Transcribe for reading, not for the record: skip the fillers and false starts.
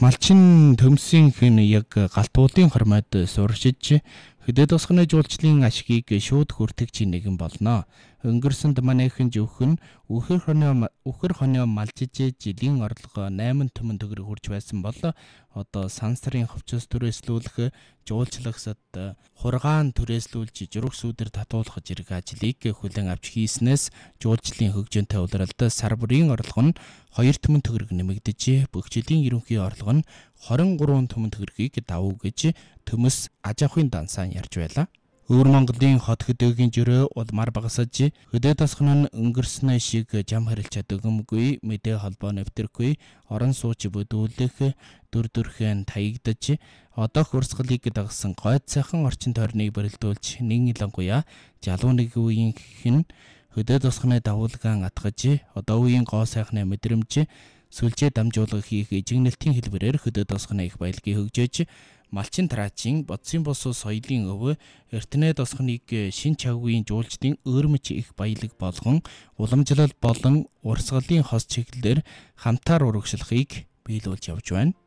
Малчин төмсийн хэн яг галтуулын хормойд суршиж хөдөө тосгоны жуулчлалын ашгийг шууд хүртэгч нэгэн болно. Өнгөрсөнд манайхан зөвхөн үхэр хонио малжиж жилийн орлого 8 төмөн төгрөг хүрч байсан бол одоо сансрын ховчос түрээслүүлэх, жуулчлагсад хургаан түрээслүүлж журах сүдэр татуулах зэрэг ажлыг хүлээн авч хийснээс жуулчлалын хөгжөөнтэй улиралд сар бүрийн орлого нь 2 төмөн төгрөг нэмэгдэж бүх жилийн ерөнхий орлого нь 23 төмөн төгрөгийг давуу гэж төмөс аж ахуйн дансаа ярьж байлаа. Өвөр Монголын хот хөдөөгийн жөрөө улмаар багасаж хөдөө тосгон нь өнгөрснөө шиг жам харилч чадаггүй, мэдээ холбоо нэвтэрхгүй, орон сууч бүдүүлэх дүрхэн таягдаж одоо хурсгалыг дагсан гойд сайхан орчин тойрныг бэрэлдүүлж нэг илангуяа жалуу нэг үеийн хэн хөдөө тосгоны давуулгаан атгаж одоо үеийн гоо сайхны мэдрэмж сүлжээ дамжуулах хийх ижигнэлтийн хэлбэрээр хөдөө тосгоны их баялагийг хөгжөөж малчин траачийн бодсын бос соёлын өвөө эртнээ тосгоныг шин чагвын жуулчдын өөрмөч их баялаг болгон уламжлал болон урсгалын хос чиглэлээр хамтаар урагшлахыг биелүүлж явж байна.